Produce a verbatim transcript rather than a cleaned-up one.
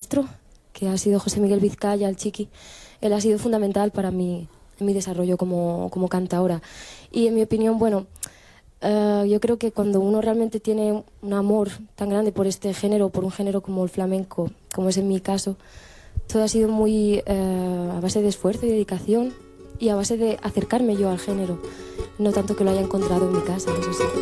maestro, que ha sido José Miguel Vizcaya, el Chiqui. Él ha sido fundamental para mí, en mi desarrollo como, como cantaora. Y en mi opinión, bueno, uh, yo creo que cuando uno realmente tiene un amor tan grande por este género, por un género como el flamenco, como es en mi caso, todo ha sido muy uh, a base de esfuerzo y dedicación y a base de acercarme yo al género, no tanto que lo haya encontrado en mi casa, eso sí.